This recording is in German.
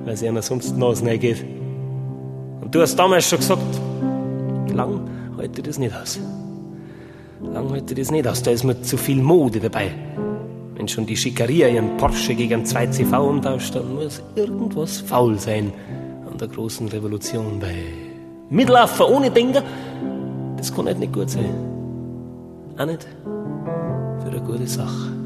weil sie einer sonst die Nase reingeht. Und du hast damals schon gesagt, lang halte ich das nicht aus. Lang halte ich das nicht aus, da ist mir zu viel Mode dabei. Wenn schon die Schickeria ihren Porsche gegen einen 2CV umtauscht, dann muss irgendwas faul sein an der großen Revolution. Bei Mitlaufen ohne Denker, das kann halt nicht gut sein. Auch nicht für eine gute Sache.